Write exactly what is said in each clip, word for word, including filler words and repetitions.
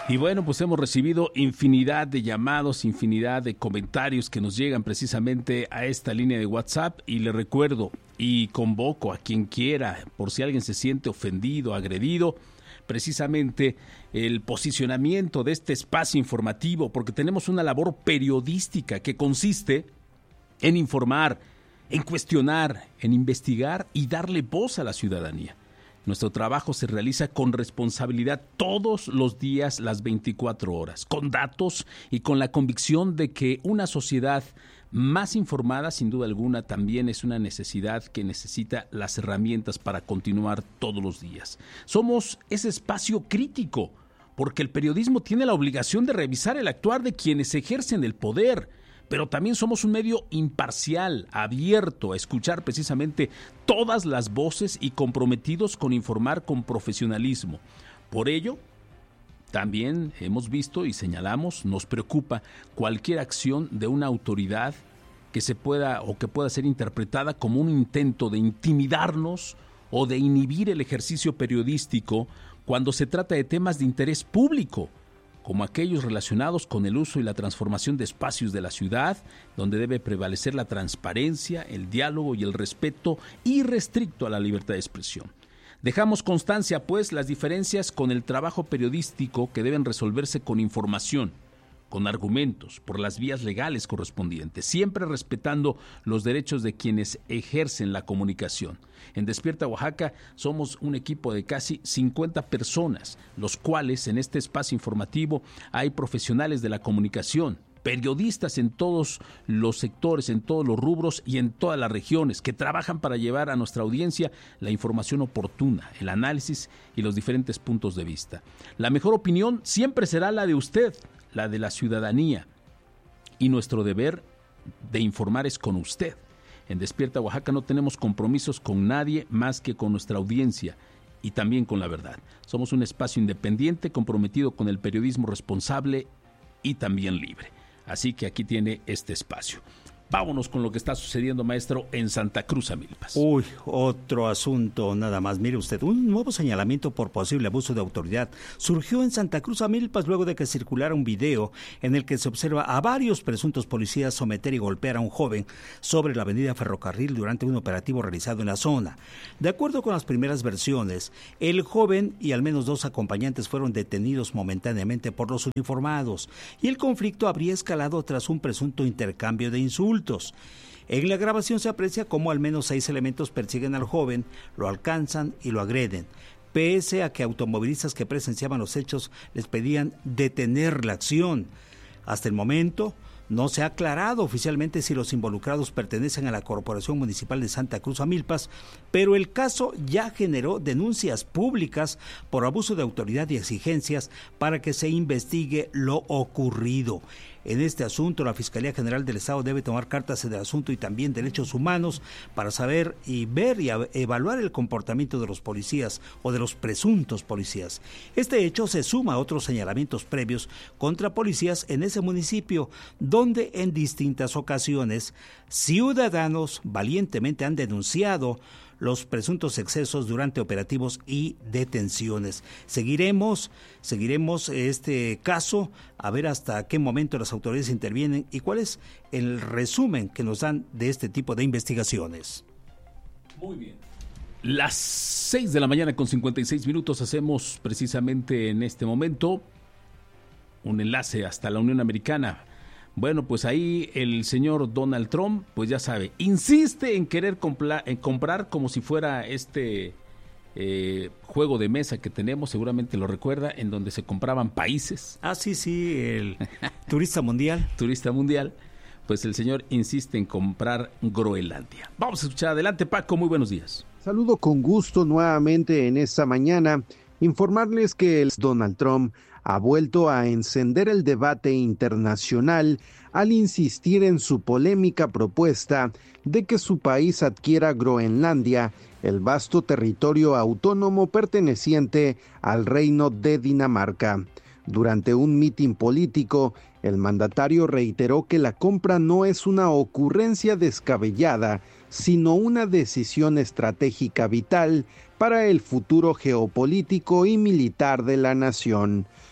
Y bueno, pues hemos recibido infinidad de llamados, infinidad de comentarios que nos llegan precisamente a esta línea de WhatsApp, y le recuerdo y convoco a quien quiera, por si alguien se siente ofendido, agredido, precisamente el posicionamiento de este espacio informativo, porque tenemos una labor periodística que consiste en informar, en cuestionar, en investigar y darle voz a la ciudadanía. Nuestro trabajo se realiza con responsabilidad todos los días, las veinticuatro horas, con datos y con la convicción de que una sociedad más informada, sin duda alguna, también es una necesidad que necesita las herramientas para continuar todos los días. Somos ese espacio crítico, porque el periodismo tiene la obligación de revisar el actuar de quienes ejercen el poder, pero también somos un medio imparcial, abierto a escuchar precisamente todas las voces y comprometidos con informar con profesionalismo. Por ello, también hemos visto y señalamos, nos preocupa cualquier acción de una autoridad que se pueda o que pueda ser interpretada como un intento de intimidarnos o de inhibir el ejercicio periodístico cuando se trata de temas de interés público, como aquellos relacionados con el uso y la transformación de espacios de la ciudad, donde debe prevalecer la transparencia, el diálogo y el respeto irrestricto a la libertad de expresión. Dejamos constancia, pues, las diferencias con el trabajo periodístico que deben resolverse con información, con argumentos, por las vías legales correspondientes, siempre respetando los derechos de quienes ejercen la comunicación. En Despierta Oaxaca somos un equipo de casi cincuenta personas, los cuales en este espacio informativo hay profesionales de la comunicación, periodistas en todos los sectores, en todos los rubros y en todas las regiones, que trabajan para llevar a nuestra audiencia la información oportuna, el análisis y los diferentes puntos de vista. La mejor opinión siempre será la de usted, la de la ciudadanía, y nuestro deber de informar es con usted. En Despierta Oaxaca no tenemos compromisos con nadie más que con nuestra audiencia y también con la verdad. Somos un espacio independiente comprometido con el periodismo responsable y también libre. Así que aquí tiene este espacio. Vámonos con lo que está sucediendo, maestro, en Santa Cruz Amilpas. Uy, otro asunto nada más. Mire usted, un nuevo señalamiento por posible abuso de autoridad surgió en Santa Cruz Amilpas luego de que circulara un video en el que se observa a varios presuntos policías someter y golpear a un joven sobre la avenida Ferrocarril durante un operativo realizado en la zona. De acuerdo con las primeras versiones, el joven y al menos dos acompañantes fueron detenidos momentáneamente por los uniformados y el conflicto habría escalado tras un presunto intercambio de insultos. En la grabación se aprecia cómo al menos seis elementos persiguen al joven, lo alcanzan y lo agreden, pese a que automovilistas que presenciaban los hechos les pedían detener la acción. Hasta el momento no se ha aclarado oficialmente si los involucrados pertenecen a la Corporación Municipal de Santa Cruz Amilpas, pero el caso ya generó denuncias públicas por abuso de autoridad y exigencias para que se investigue lo ocurrido. En este asunto, la Fiscalía General del Estado debe tomar cartas en el asunto y también derechos humanos para saber y ver y evaluar el comportamiento de los policías o de los presuntos policías. Este hecho se suma a otros señalamientos previos contra policías en ese municipio, donde en distintas ocasiones ciudadanos valientemente han denunciado los presuntos excesos durante operativos y detenciones. Seguiremos, seguiremos este caso a ver hasta qué momento las autoridades intervienen y cuál es el resumen que nos dan de este tipo de investigaciones. Muy bien. Las seis de la mañana con cincuenta y seis minutos hacemos precisamente en este momento un enlace hasta la Unión Americana. Bueno, pues ahí el señor Donald Trump, pues ya sabe, insiste en querer compla- en comprar como si fuera este eh, juego de mesa que tenemos, seguramente lo recuerda, en donde se compraban países. Ah, sí, sí, el turista mundial. Turista mundial. Pues el señor insiste en comprar Groenlandia. Vamos a escuchar adelante, Paco, muy buenos días. Saludo con gusto nuevamente en esta mañana. Informarles que el Donald Trump ha vuelto a encender el debate internacional al insistir en su polémica propuesta de que su país adquiera Groenlandia, el vasto territorio autónomo perteneciente al Reino de Dinamarca. Durante un mitin político, el mandatario reiteró que la compra no es una ocurrencia descabellada, sino una decisión estratégica vital para el futuro geopolítico y militar de la nación.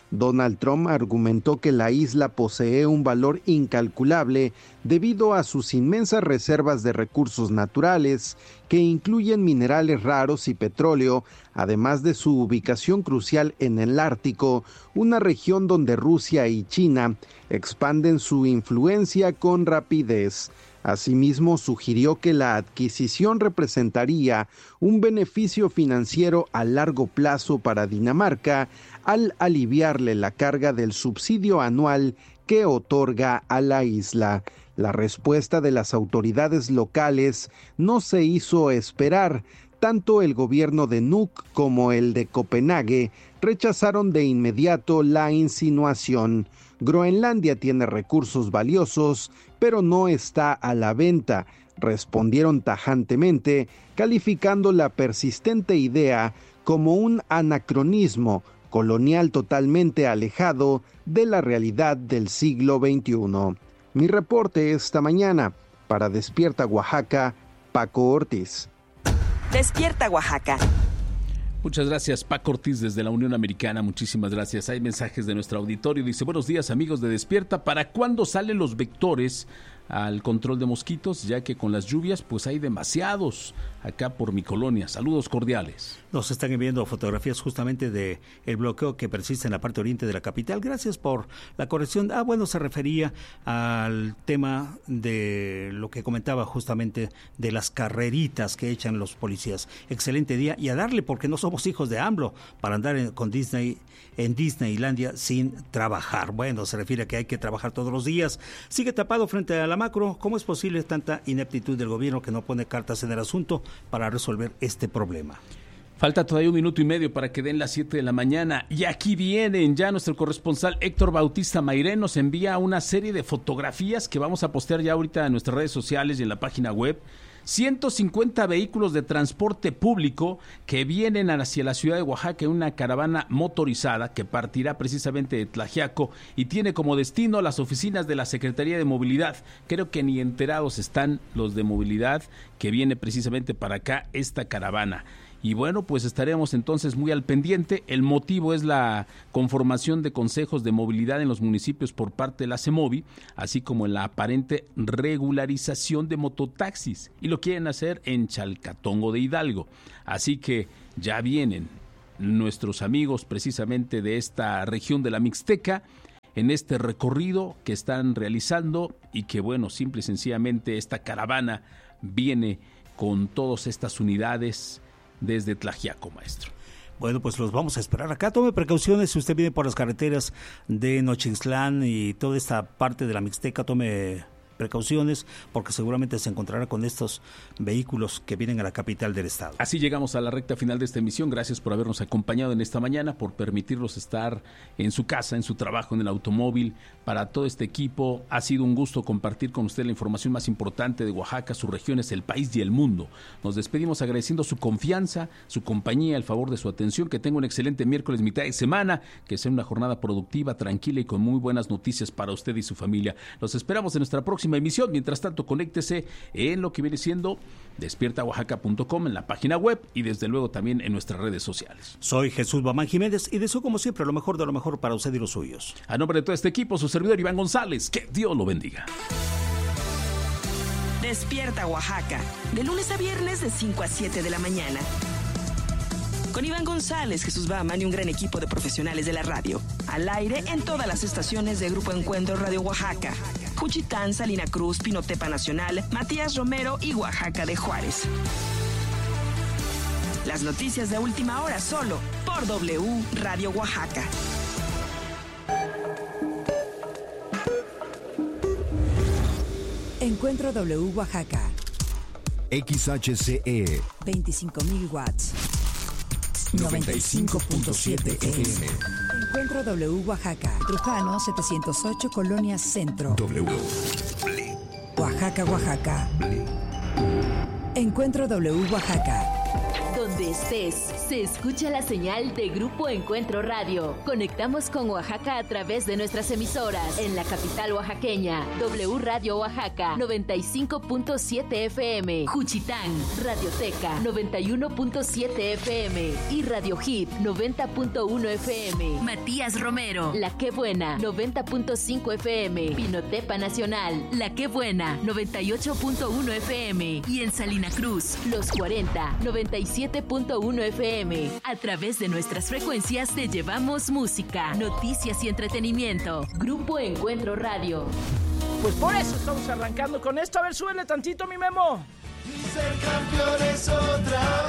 Donald Trump argumentó que la isla posee un valor incalculable debido a sus inmensas reservas de recursos naturales, que incluyen minerales raros y petróleo, además de su ubicación crucial en el Ártico, una región donde Rusia y China expanden su influencia con rapidez. Asimismo, sugirió que la adquisición representaría un beneficio financiero a largo plazo para Dinamarca al aliviarle la carga del subsidio anual que otorga a la isla. La respuesta de las autoridades locales no se hizo esperar. Tanto el gobierno de Nuuk como el de Copenhague rechazaron de inmediato la insinuación. Groenlandia tiene recursos valiosos, pero no está a la venta, respondieron tajantemente, calificando la persistente idea como un anacronismo colonial totalmente alejado de la realidad del siglo veintiuno. Mi reporte esta mañana para Despierta Oaxaca, Paco Ortiz. Despierta Oaxaca. Muchas gracias, Paco Ortiz, desde la Unión Americana. Muchísimas gracias. Hay mensajes de nuestro auditorio. Dice, buenos días, amigos de Despierta. ¿Para cuándo salen los vectores al control de mosquitos? Ya que con las lluvias, pues hay demasiados acá por mi colonia. Saludos cordiales. Nos están enviando fotografías justamente de el bloqueo que persiste en la parte oriente de la capital. Gracias por la corrección. Ah, bueno, se refería al tema de lo que comentaba justamente de las carreritas que echan los policías. Excelente día y a darle, porque no somos hijos de AMLO para andar en, con Disney en Disneylandia sin trabajar. Bueno, se refiere a que hay que trabajar todos los días. Sigue tapado frente a la macro. ¿Cómo es posible tanta ineptitud del gobierno que no pone cartas en el asunto para resolver este problema? Falta todavía un minuto y medio para que den las siete de la mañana. Y aquí vienen ya nuestro corresponsal Héctor Bautista Mairén nos envía una serie de fotografías que vamos a postear ya ahorita en nuestras redes sociales y en la página web. ciento cincuenta vehículos de transporte público que vienen hacia la ciudad de Oaxaca en una caravana motorizada que partirá precisamente de Tlaxiaco y tiene como destino las oficinas de la Secretaría de Movilidad. Creo que ni enterados están los de movilidad que viene precisamente para acá esta caravana. Y bueno, pues estaremos entonces muy al pendiente. El motivo es la conformación de consejos de movilidad en los municipios por parte de la CEMOVI, así como la aparente regularización de mototaxis. Y lo quieren hacer en Chalcatongo de Hidalgo. Así que ya vienen nuestros amigos precisamente de esta región de la Mixteca en este recorrido que están realizando y que bueno, simple y sencillamente esta caravana viene con todas estas unidades desde Tlaxiaco, maestro. Bueno, pues los vamos a esperar acá. Tome precauciones si usted viene por las carreteras de Nochistlán y toda esta parte de la Mixteca. Tome precauciones porque seguramente se encontrará con estos vehículos que vienen a la capital del estado. Así llegamos a la recta final de esta emisión. Gracias por habernos acompañado en esta mañana, por permitirnos estar en su casa, en su trabajo, en el automóvil. Para todo este equipo ha sido un gusto compartir con usted la información más importante de Oaxaca, sus regiones, el país y el mundo. Nos despedimos agradeciendo su confianza, su compañía, el favor de su atención. Que tenga un excelente miércoles, mitad de semana, que sea una jornada productiva, tranquila y con muy buenas noticias para usted y su familia. Los esperamos en nuestra próxima emisión. Mientras tanto, conéctese en lo que viene siendo despierta oaxaca punto com, en la página web y desde luego también en nuestras redes sociales. Soy Jesús Bamán Jiménez y deseo como siempre lo mejor de lo mejor para usted y los suyos. A nombre de todo este equipo, su servidor Iván González, que Dios lo bendiga. Despierta Oaxaca, de lunes a viernes de cinco a siete de la mañana. Con Iván González, Jesús Bamán y un gran equipo de profesionales de la radio. Al aire en todas las estaciones de Grupo Encuentro Radio Oaxaca. Juchitán, Salina Cruz, Pinotepa Nacional, Matías Romero y Oaxaca de Juárez. Las noticias de última hora solo por W Radio Oaxaca. Encuentro W Oaxaca. X H C E. veinticinco mil watts. noventa y cinco punto siete F M. Encuentro W Oaxaca. Trujano setecientos ocho, Colonia Centro. W. Oaxaca, Oaxaca. Encuentro W Oaxaca. Donde estés, Se escucha la señal de Grupo Encuentro Radio. Conectamos con Oaxaca a través de nuestras emisoras. En la capital oaxaqueña, W Radio Oaxaca, noventa y cinco punto siete F M. Juchitán, Radioteca, noventa y uno punto siete F M. Y Radio Hit, noventa punto uno F M. Matías Romero, La Qué Buena, noventa punto cinco F M. Pinotepa Nacional, La Qué Buena, noventa y ocho punto uno F M. Y en Salina Cruz, Los cuarenta, noventa y siete punto uno F M. A través de nuestras frecuencias te llevamos música, noticias y entretenimiento. Grupo Encuentro Radio. Pues por eso estamos arrancando con esto. A ver, súbele tantito, mi Memo. Y ser campeones otra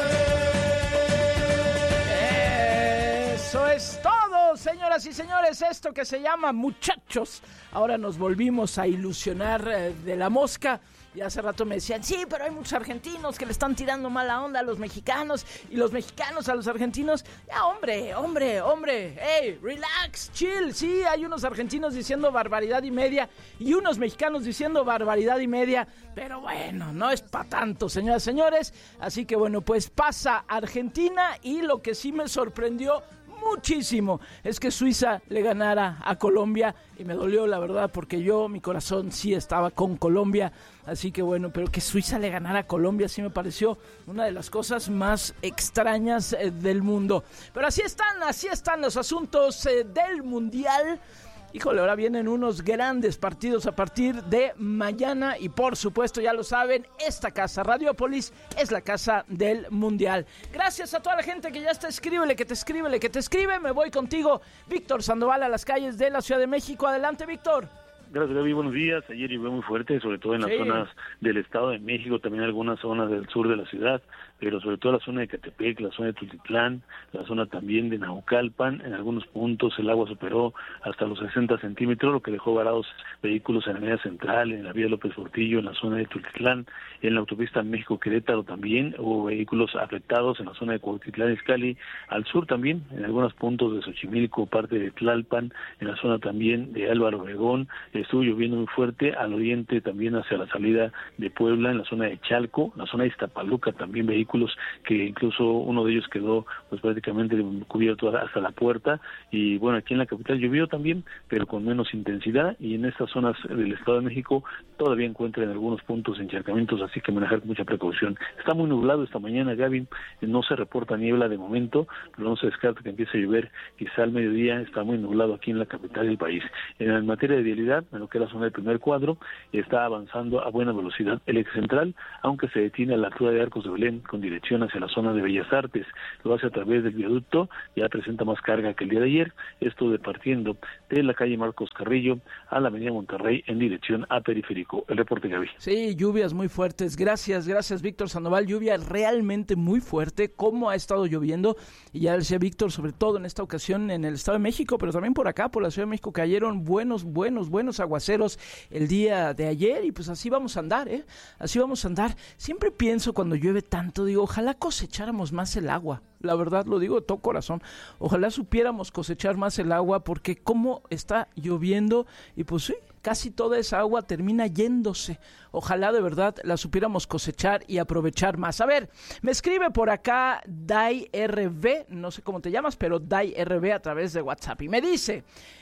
vez. Eso es todo, señoras y señores. Esto que se llama Muchachos. Ahora nos volvimos a ilusionar eh, de la mosca. Y hace rato me decían, sí, pero hay muchos argentinos que le están tirando mala onda a los mexicanos y los mexicanos a los argentinos. Ya, hombre, hombre, hombre, hey, relax, chill. Sí, hay unos argentinos diciendo barbaridad y media y unos mexicanos diciendo barbaridad y media. Pero bueno, no es para tanto, señoras y señores. Así que bueno, pues pasa Argentina y lo que sí me sorprendió muchísimo es que Suiza le ganara a Colombia y me dolió, la verdad, porque yo, mi corazón sí estaba con Colombia, así que bueno, pero que Suiza le ganara a Colombia sí me pareció una de las cosas más extrañas eh, del mundo. Pero así están, así están los asuntos eh, del Mundial. Híjole, ahora vienen unos grandes partidos a partir de mañana y por supuesto, ya lo saben, esta casa, Radiopolis, es la casa del Mundial. Gracias a toda la gente que ya está, escríbele, que te escríbele, que te escribe. Me voy contigo, Víctor Sandoval, a las calles de la Ciudad de México. Adelante, Víctor. Gracias, Gaby. Buenos días. Ayer llovió muy fuerte, sobre todo en las sí. zonas del Estado de México, también algunas zonas del sur de la ciudad, pero sobre todo la zona de Catepec, la zona de Tultitlán, la zona también de Naucalpan. En algunos puntos el agua superó hasta los sesenta centímetros, lo que dejó varados vehículos en la Avenida Central, en la vía López Portillo, en la zona de Tultitlán, en la autopista México-Querétaro también hubo vehículos afectados, en la zona de Cuautitlán Izcalli, al sur también, en algunos puntos de Xochimilco, parte de Tlalpan, en la zona también de Álvaro Obregón. Estuvo lloviendo muy fuerte, al oriente también hacia la salida de Puebla, en la zona de Chalco, la zona de Iztapaluca también vehículos que incluso uno de ellos quedó pues prácticamente cubierto hasta la puerta. Y bueno, aquí en la capital llovió también, pero con menos intensidad, y en estas zonas del Estado de México todavía encuentran algunos puntos encharcamientos, así que manejar con mucha precaución. Está muy nublado esta mañana, Gaby, no se reporta niebla de momento, pero no se descarta que empiece a llover quizá al mediodía. Está muy nublado aquí en la capital del país. En materia de vialidad, en lo que es la zona del primer cuadro, está avanzando a buena velocidad el eje central, aunque se detiene a la altura de Arcos de Belén con dirección hacia la zona de Bellas Artes. Lo hace a través del viaducto, ya presenta más carga que el día de ayer, esto de partiendo de la calle Marcos Carrillo a la avenida Monterrey en dirección a Periférico. El reporte, Gaby. Sí, lluvias muy fuertes. Gracias, gracias, Víctor Sandoval. Lluvia realmente muy fuerte, como ha estado lloviendo, y ya decía Víctor, sobre todo en esta ocasión en el Estado de México, pero también por acá, por la Ciudad de México, cayeron buenos, buenos, buenos aguaceros el día de ayer, y pues así vamos a andar, ¿eh? Así vamos a andar. Siempre pienso cuando llueve tanto, digo, ojalá cosecháramos más el agua. La verdad lo digo de todo corazón. Ojalá supiéramos cosechar más el agua, porque como está lloviendo y pues sí, casi toda esa agua termina yéndose. Ojalá de verdad la supiéramos cosechar y aprovechar más. A ver, me escribe por acá Dai R B, no sé cómo te llamas, pero Dai R B a través de WhatsApp y me dice...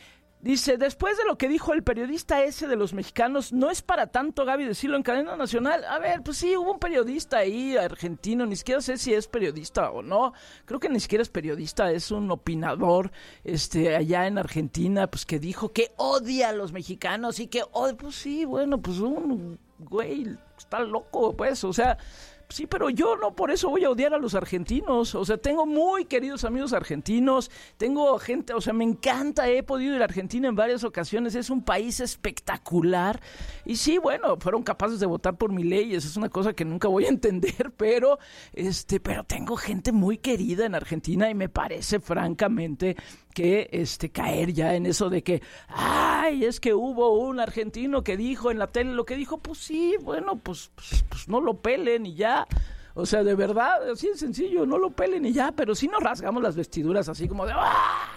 Dice, después de lo que dijo el periodista ese de los mexicanos, no es para tanto, Gaby, decirlo en cadena nacional. A ver, pues sí, hubo un periodista ahí argentino, ni siquiera sé si es periodista o no. Creo que ni siquiera es periodista, es un opinador este, allá en Argentina, pues que dijo que odia a los mexicanos y que, oh, pues sí, bueno, pues un güey está loco, pues, o sea... Sí, pero yo no por eso voy a odiar a los argentinos. O sea, tengo muy queridos amigos argentinos, tengo gente, o sea, me encanta, he podido ir a Argentina en varias ocasiones, es un país espectacular. Y sí, bueno, fueron capaces de votar por Milei, esa es una cosa que nunca voy a entender, pero este, pero tengo gente muy querida en Argentina y me parece francamente que este caer ya en eso de que, ay, es que hubo un argentino que dijo en la tele lo que dijo, pues sí, bueno, pues, pues, pues no lo pelen y ya. O sea, de verdad, así de sencillo, no lo pelen y ya, pero sí nos rasgamos las vestiduras así como de, ¡ay!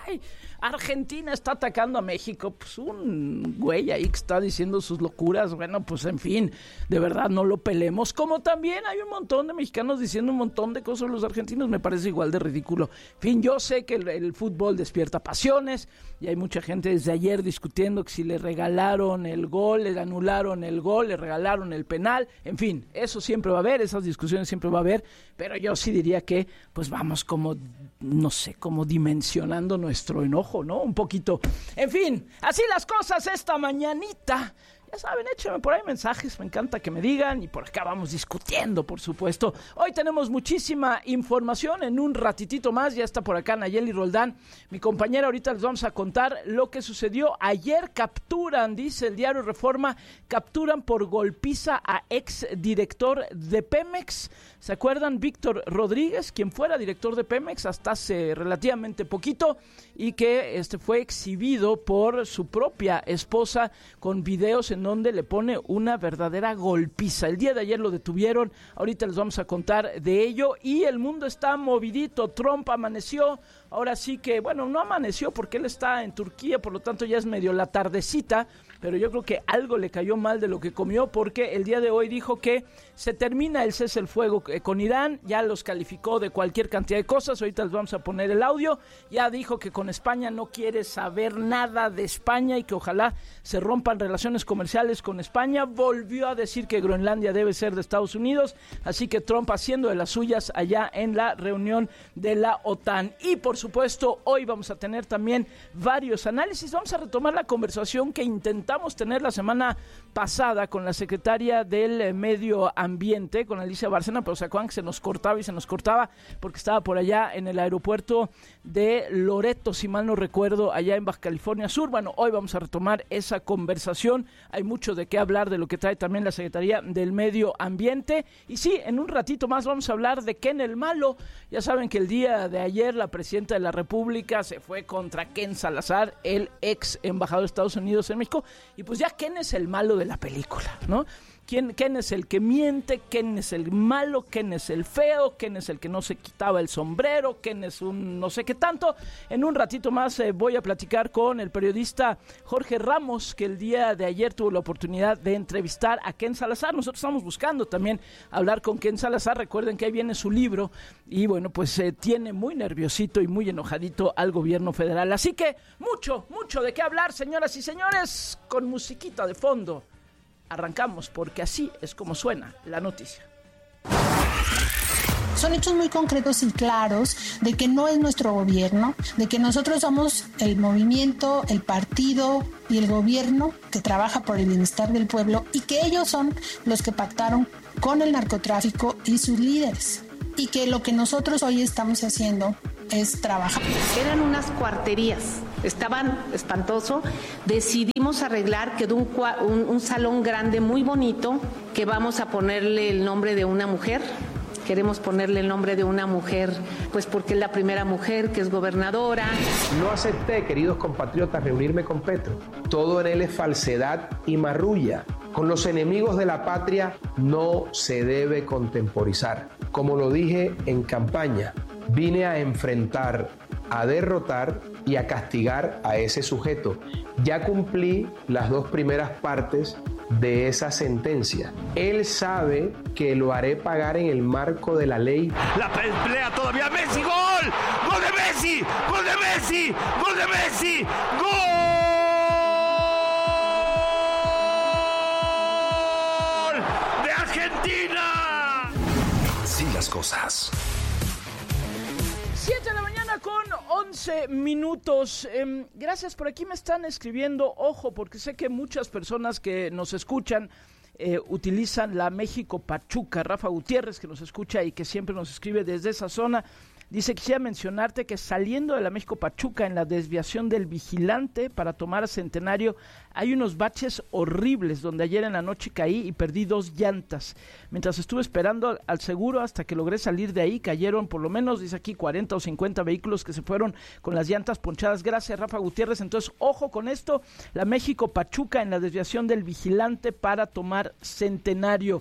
ay, Argentina está atacando a México. Pues un güey ahí que está diciendo sus locuras. Bueno, pues en fin, de verdad no lo pelemos. Como también hay un montón de mexicanos diciendo un montón de cosas sobre los argentinos. Me parece igual de ridículo. En fin, yo sé que el, el fútbol despierta pasiones y hay mucha gente desde ayer discutiendo que si le regalaron el gol, le anularon el gol, le regalaron el penal. En fin, eso siempre va a haber, esas discusiones siempre va a haber, pero yo sí diría que pues vamos como, no sé, como dimensionando nuestro enojo, ¿no? Un poquito. En fin, así las cosas esta mañanita. Ya saben, échenme por ahí mensajes, me encanta que me digan y por acá vamos discutiendo, por supuesto. Hoy tenemos muchísima información, en un ratitito más ya está por acá Nayeli Roldán, mi compañera. Ahorita les vamos a contar lo que sucedió. Ayer capturan, dice el diario Reforma, capturan por golpiza a ex director de Pemex. ¿Se acuerdan? Víctor Rodríguez, quien fuera director de Pemex hasta hace relativamente poquito y que este fue exhibido por su propia esposa con videos en donde le pone una verdadera golpiza. El día de ayer lo detuvieron, ahorita les vamos a contar de ello y el mundo está movidito. Trump amaneció, ahora sí que, bueno, no amaneció porque él está en Turquía, por lo tanto ya es medio la tardecita, pero yo creo que algo le cayó mal de lo que comió porque el día de hoy dijo que se termina el cese el fuego con Irán, ya los calificó de cualquier cantidad de cosas, ahorita les vamos a poner el audio, ya dijo que con España no quiere saber nada de España y que ojalá se rompan relaciones comerciales con España, volvió a decir que Groenlandia debe ser de Estados Unidos, así que Trump haciendo de las suyas allá en la reunión de la OTAN. Y por supuesto, hoy vamos a tener también varios análisis, vamos a retomar la conversación que intentamos tener la semana pasada con la secretaria del Medio Ambiente, con Alicia Bárcena, pero se acuerdan que se nos cortaba y se nos cortaba porque estaba por allá en el aeropuerto de Loreto, si mal no recuerdo, allá en Baja California Sur. Bueno, hoy vamos a retomar esa conversación, hay mucho de qué hablar de lo que trae también la Secretaría del Medio Ambiente, y sí, en un ratito más vamos a hablar de Ken el Malo. Ya saben que el día de ayer la presidenta de la República se fue contra Ken Salazar, el ex embajador de Estados Unidos en México, y pues ya Ken es el malo de la película, ¿no? ¿Quién, ¿Quién es el que miente? ¿Quién es el malo? ¿Quién es el feo? ¿Quién es el que no se quitaba el sombrero? ¿Quién es un no sé qué tanto? En un ratito más eh, voy a platicar con el periodista Jorge Ramos, que el día de ayer tuvo la oportunidad de entrevistar a Ken Salazar. Nosotros estamos buscando también hablar con Ken Salazar. Recuerden que ahí viene su libro y bueno, pues eh, tiene muy nerviosito y muy enojadito al gobierno federal. Así que mucho, mucho de qué hablar, señoras y señores, con musiquita de fondo. Arrancamos porque así es como suena la noticia. Son hechos muy concretos y claros de que no es nuestro gobierno, de que nosotros somos el movimiento, el partido y el gobierno que trabaja por el bienestar del pueblo y que ellos son los que pactaron con el narcotráfico y sus líderes. Y que lo que nosotros hoy estamos haciendo es trabajar. Eran unas cuarterías, estaban espantoso. Decidimos arreglar, quedó un, un, un salón grande muy bonito que vamos a ponerle el nombre de una mujer. Queremos ponerle el nombre de una mujer, pues porque es la primera mujer que es gobernadora. No acepté, queridos compatriotas, reunirme con Petro. Todo en él es falsedad y marrulla. Con los enemigos de la patria no se debe contemporizar. Como lo dije en campaña, vine a enfrentar, a derrotar y a castigar a ese sujeto. Ya cumplí las dos primeras partes de esa sentencia. Él sabe que lo haré pagar en el marco de la ley. La pelea todavía. Messi, gol. Gol de Messi. Gol de Messi. Gol de Messi. Gol de Argentina. Así las cosas. siete de la mañana con once minutos. Eh, gracias, por aquí me están escribiendo. Ojo, porque sé que muchas personas que nos escuchan eh, utilizan la México Pachuca. Rafa Gutiérrez, que nos escucha y que siempre nos escribe desde esa zona, dice: quisiera mencionarte que saliendo de la México Pachuca en la desviación del Vigilante para tomar a Centenario hay unos baches horribles donde ayer en la noche caí y perdí dos llantas. Mientras estuve esperando al seguro hasta que logré salir de ahí, cayeron por lo menos, dice aquí, cuarenta o cincuenta vehículos que se fueron con las llantas ponchadas. Gracias, Rafa Gutiérrez. Entonces, ojo con esto, la México Pachuca en la desviación del Vigilante para tomar Centenario.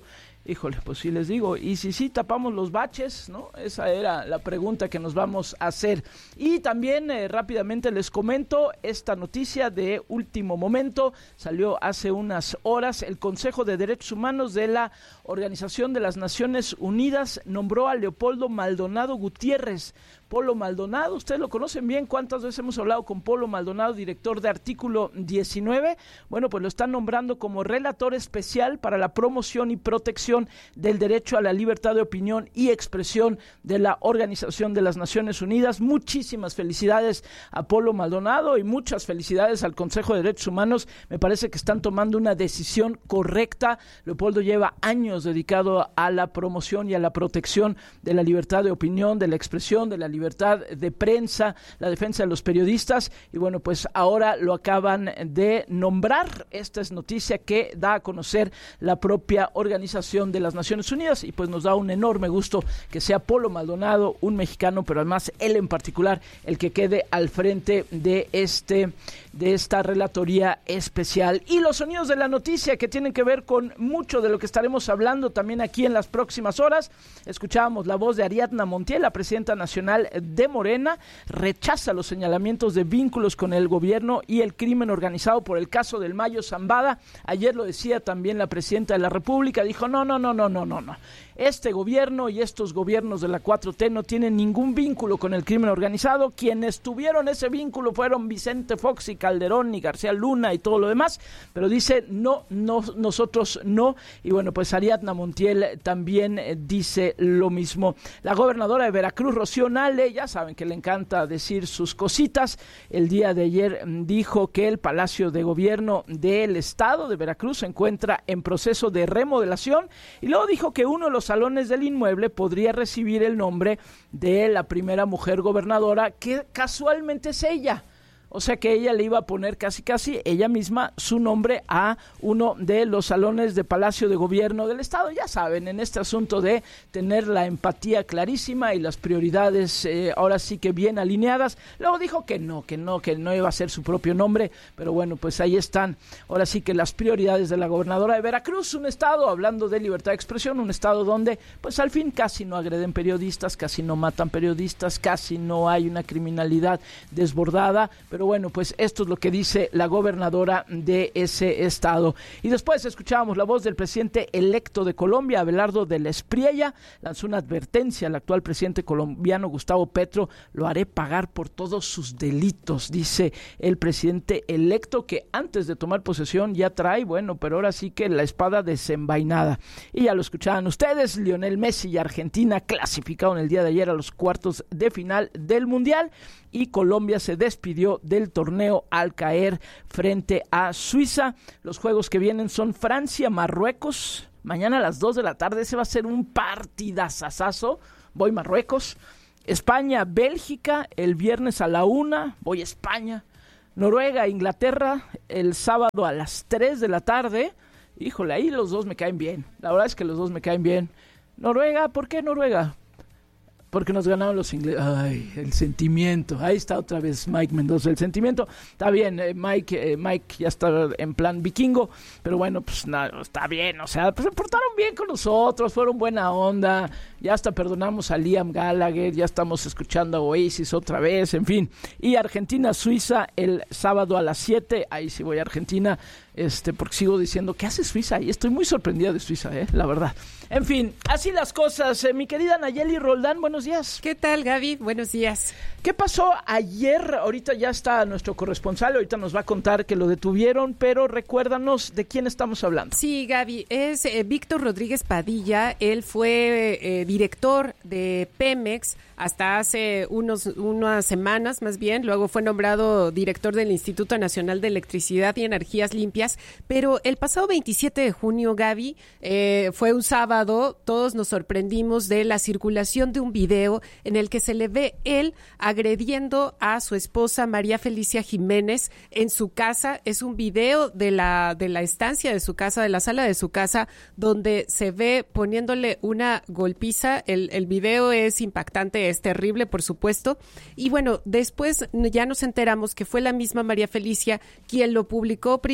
Híjole, pues sí les digo, y si sí tapamos los baches, ¿no? Esa era la pregunta que nos vamos a hacer. Y también eh, rápidamente les comento esta noticia de último momento, salió hace unas horas. El Consejo de Derechos Humanos de la Organización de las Naciones Unidas nombró a Leopoldo Maldonado Gutiérrez. Polo Maldonado, ustedes lo conocen bien, ¿cuántas veces hemos hablado con Polo Maldonado, director de Artículo diecinueve? Bueno, pues lo están nombrando como relator especial para la promoción y protección del derecho a la libertad de opinión y expresión de la Organización de las Naciones Unidas. Muchísimas felicidades a Polo Maldonado y muchas felicidades al Consejo de Derechos Humanos. Me parece que están tomando una decisión correcta. Leopoldo lleva años dedicado a la promoción y a la protección de la libertad de opinión, de la expresión, de la libertad de prensa, la defensa de los periodistas, y bueno, pues ahora lo acaban de nombrar. Esta es noticia que da a conocer la propia Organización de las Naciones Unidas, y pues nos da un enorme gusto que sea Polo Maldonado, un mexicano, pero además él en particular, el que quede al frente de este de esta relatoría especial. Y los sonidos de la noticia que tienen que ver con mucho de lo que estaremos hablando también aquí en las próximas horas. Escuchábamos la voz de Ariadna Montiel, la presidenta nacional de Morena, rechaza los señalamientos de vínculos con el gobierno y el crimen organizado por el caso del Mayo Zambada. Ayer lo decía también la presidenta de la República, dijo no, no, no, no, no, no, no. Este gobierno y estos gobiernos de la cuatro T no tienen ningún vínculo con el crimen organizado. Quienes tuvieron ese vínculo fueron Vicente Fox y Calderón y García Luna y todo lo demás, pero dice no, no, nosotros no. Y bueno, pues Ariadna Montiel también eh, dice lo mismo. La gobernadora de Veracruz, Rocío Nale, ya saben que le encanta decir sus cositas, el día de ayer dijo que el Palacio de Gobierno del Estado de Veracruz se encuentra en proceso de remodelación, y luego dijo que uno de los salones del inmueble podría recibir el nombre de la primera mujer gobernadora, que casualmente es ella. O sea que ella le iba a poner casi casi ella misma su nombre a uno de los salones de Palacio de Gobierno del Estado. Ya saben, en este asunto de tener la empatía clarísima y las prioridades eh, ahora sí que bien alineadas. Luego dijo que no, que no, que no iba a ser su propio nombre, pero bueno, pues ahí están. Ahora sí que las prioridades de la gobernadora de Veracruz, un estado, hablando de libertad de expresión, un estado donde pues al fin casi no agreden periodistas, casi no matan periodistas, casi no hay una criminalidad desbordada, pero bueno, pues esto es lo que dice la gobernadora de ese estado. Y después escuchábamos la voz del presidente electo de Colombia, Abelardo de la Espriella. Lanzó una advertencia al actual presidente colombiano, Gustavo Petro: lo haré pagar por todos sus delitos, dice el presidente electo, que antes de tomar posesión ya trae, bueno, pero ahora sí que la espada desenvainada. Y ya lo escuchaban ustedes, Lionel Messi y Argentina clasificaron el día de ayer a los cuartos de final del Mundial, y Colombia se despidió del torneo al caer frente a Suiza. Los juegos que vienen son Francia-Marruecos, mañana a las dos de la tarde, ese va a ser un partidazazazo, voy Marruecos. España-Bélgica el viernes a la una, voy España. Noruega-Inglaterra el sábado a las tres de la tarde, híjole, ahí los dos me caen bien, la verdad es que los dos me caen bien. Noruega, ¿por qué Noruega? Porque nos ganaron los ingleses. Ay, el sentimiento. Ahí está otra vez Mike Mendoza. El sentimiento. Está bien, eh, Mike eh, Mike ya está en plan vikingo. Pero bueno, pues nada, está bien. O sea, pues se portaron bien con nosotros. Fueron buena onda. Ya hasta perdonamos a Liam Gallagher. Ya estamos escuchando a Oasis otra vez. En fin. Y Argentina-Suiza el sábado a las siete. Ahí sí voy a Argentina. Este, porque sigo diciendo, ¿qué hace Suiza? Y estoy muy sorprendida de Suiza, eh, la verdad. En fin, así las cosas. Eh, mi querida Nayeli Roldán, buenos días. ¿Qué tal, Gaby? Buenos días. ¿Qué pasó ayer? Ahorita ya está nuestro corresponsal, ahorita nos va a contar que lo detuvieron, pero recuérdanos de quién estamos hablando. Sí, Gaby, es eh, Víctor Rodríguez Padilla. Él fue eh, director de Pemex hasta hace unos unas semanas, más bien. Luego fue nombrado director del Instituto Nacional de Electricidad y Energías Limpias. Pero el pasado veintisiete de junio, Gaby, eh, fue un sábado, todos nos sorprendimos de la circulación de un video en el que se le ve él agrediendo a su esposa María Felicia Jiménez en su casa. Es un video de la, de la estancia de su casa, de la sala de su casa, donde se ve poniéndole una golpiza. El, el video es impactante, es terrible, por supuesto. Y bueno, después ya nos enteramos que fue la misma María Felicia quien lo publicó primero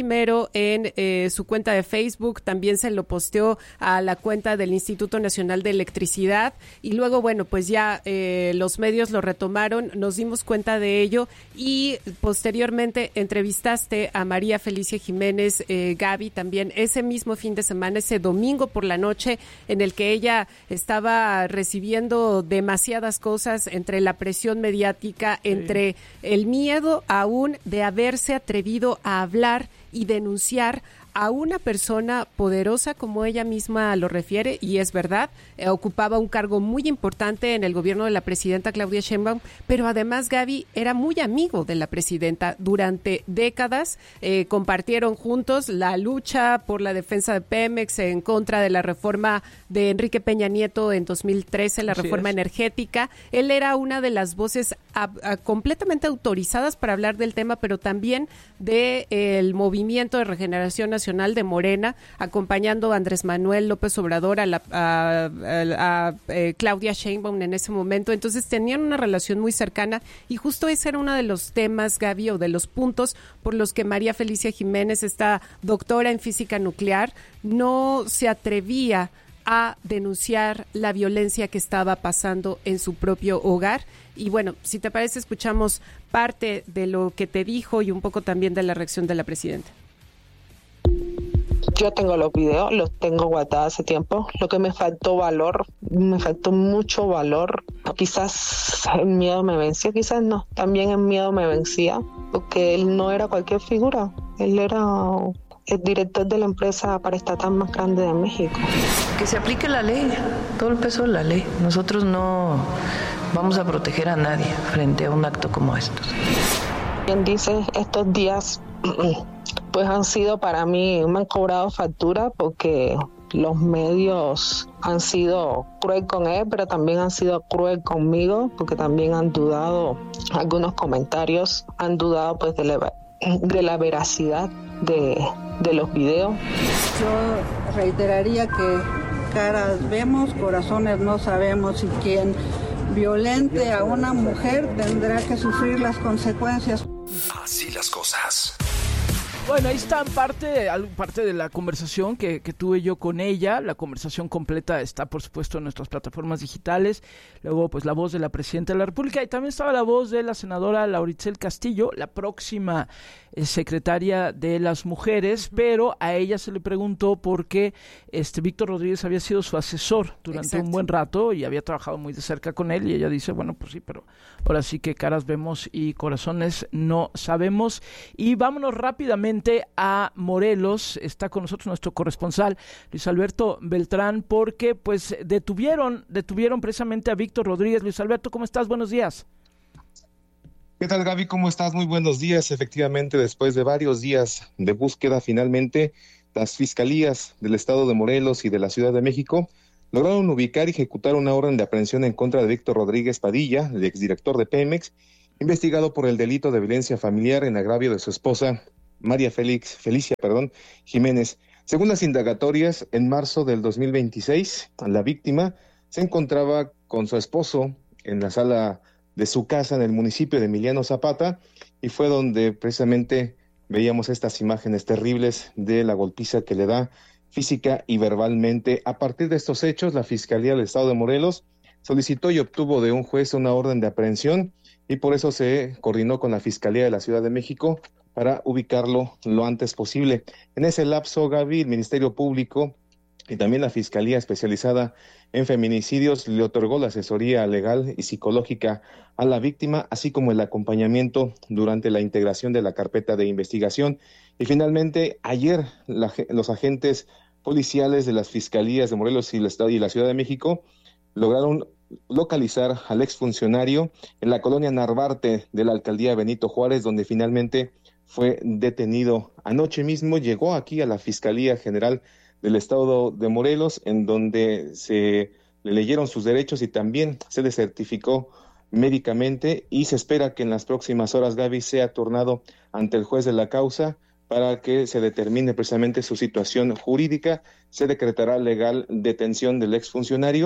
posteó en eh, su cuenta de Facebook, también se lo posteó a la cuenta del Instituto Nacional de Electricidad y luego, bueno, pues ya eh, los medios lo retomaron, nos dimos cuenta de ello y posteriormente entrevistaste a María Felicia Jiménez, eh, Gaby, también ese mismo fin de semana, ese domingo por la noche, en el que ella estaba recibiendo demasiadas cosas entre la presión mediática, sí. entre el miedo aún de haberse atrevido a hablar y denunciar a una persona poderosa, como ella misma lo refiere, y es verdad, eh, ocupaba un cargo muy importante en el gobierno de la presidenta Claudia Sheinbaum, pero además Gaby era muy amigo de la presidenta durante décadas, eh, compartieron juntos la lucha por la defensa de Pemex en contra de la reforma de Enrique Peña Nieto en dos mil trece, la Así reforma es. energética. Él era una de las voces a, a, completamente autorizadas para hablar del tema, pero también del de, movimiento de regeneración nacional de Morena, acompañando a Andrés Manuel López Obrador, a, la, a, a, a eh, Claudia Sheinbaum en ese momento. Entonces tenían una relación muy cercana y justo ese era uno de los temas, Gaby, o de los puntos por los que María Felicia Jiménez, esta doctora en física nuclear, no se atrevía a denunciar la violencia que estaba pasando en su propio hogar. Y bueno, si te parece, escuchamos parte de lo que te dijo y un poco también de la reacción de la presidenta. Yo tengo los videos, los tengo guardados hace tiempo. Lo que me faltó valor, me faltó mucho valor. Quizás el miedo me venció, quizás no. También el miedo me vencía, porque él no era cualquier figura. Él era el director de la empresa paraestatal más grande de México. Que se aplique la ley, todo el peso de la ley. Nosotros no vamos a proteger a nadie frente a un acto como estos. Quien dice, estos días pues han sido para mí, me han cobrado factura porque los medios han sido cruel con él, pero también han sido cruel conmigo, porque también han dudado, algunos comentarios han dudado pues de la, de la veracidad de, de los videos. Yo reiteraría que caras vemos, corazones no sabemos, y quien violente a una mujer tendrá que sufrir las consecuencias. Así las cosas. Bueno, ahí está parte, parte de la conversación que, que tuve yo con ella. La conversación completa está, por supuesto, en nuestras plataformas digitales. Luego, pues, la voz de la Presidenta de la República, y también estaba la voz de la senadora Lauritzel Castillo, la próxima eh, secretaria de las mujeres, pero a ella se le preguntó por qué este Víctor Rodríguez había sido su asesor durante Exacto. un buen rato y había trabajado muy de cerca con él, y ella dice, bueno, pues sí, pero ahora sí que caras vemos y corazones no sabemos. Y vámonos rápidamente a Morelos. Está con nosotros nuestro corresponsal Luis Alberto Beltrán, porque pues detuvieron detuvieron precisamente a Víctor Rodríguez. Luis Alberto, ¿cómo estás? Buenos días. ¿Qué tal, Gaby? ¿Cómo estás? Muy buenos días. Efectivamente, después de varios días de búsqueda, finalmente las fiscalías del estado de Morelos y de la Ciudad de México lograron ubicar y ejecutar una orden de aprehensión en contra de Víctor Rodríguez Padilla, el exdirector de Pemex, investigado por el delito de violencia familiar en agravio de su esposa María Félix, Felicia, perdón, Jiménez. Según las indagatorias, en marzo del dos mil veintiséis, la víctima se encontraba con su esposo en la sala de su casa en el municipio de Emiliano Zapata, y fue donde precisamente veíamos estas imágenes terribles de la golpiza que le da física y verbalmente. A partir de estos hechos, la Fiscalía del Estado de Morelos solicitó y obtuvo de un juez una orden de aprehensión, y por eso se coordinó con la Fiscalía de la Ciudad de México para ubicarlo lo antes posible. En ese lapso, Gaby, el Ministerio Público y también la Fiscalía Especializada en Feminicidios le otorgó la asesoría legal y psicológica a la víctima, así como el acompañamiento durante la integración de la carpeta de investigación. Y finalmente, ayer la, los agentes policiales de las Fiscalías de Morelos y el Estado y la Ciudad de México lograron localizar al exfuncionario en la colonia Narvarte de la alcaldía Benito Juárez, donde finalmente fue detenido. Anoche mismo llegó aquí a la Fiscalía General del Estado de Morelos, en donde se le leyeron sus derechos y también se le certificó médicamente, y se espera que en las próximas horas, Gaby, sea turnado ante el juez de la causa para que se determine precisamente su situación jurídica. Se decretará legal detención del exfuncionario